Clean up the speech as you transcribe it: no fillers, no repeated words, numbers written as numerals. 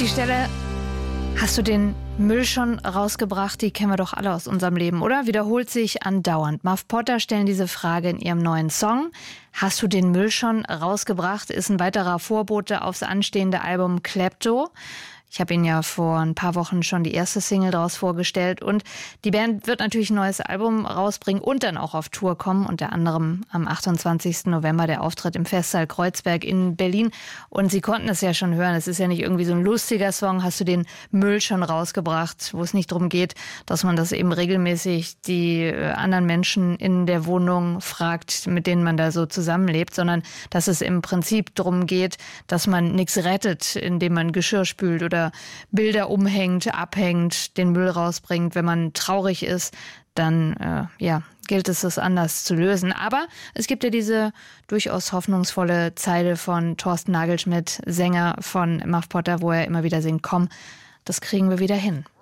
Die Stelle, hast du den Müll schon rausgebracht? Die kennen wir doch alle aus unserem Leben, oder? Wiederholt sich andauernd. Muff Potter stellen diese Frage in ihrem neuen Song. Hast du den Müll schon rausgebracht? Ist ein weiterer Vorbote aufs anstehende Album Klepto. Ich habe Ihnen ja vor ein paar Wochen schon die erste Single daraus vorgestellt. Und die Band wird natürlich ein neues Album rausbringen und dann auch auf Tour kommen. Unter anderem am 28. November der Auftritt im Festsaal Kreuzberg in Berlin. Und Sie konnten es ja schon hören. Es ist ja nicht irgendwie so ein lustiger Song. Hast du den Müll schon rausgebracht? Wo es nicht darum geht, dass man das eben regelmäßig die anderen Menschen in der Wohnung fragt, mit denen man da so zusammenlebt, sondern dass es im Prinzip darum geht, dass man nichts rettet, indem man Geschirr spült oder Bilder umhängt, abhängt, den Müll rausbringt. Wenn man traurig ist, dann gilt es anders zu lösen. Aber es gibt ja diese durchaus hoffnungsvolle Zeile von Thorsten Nagelschmidt, Sänger von Muff Potter, wo er immer wieder singt, komm, das kriegen wir wieder hin.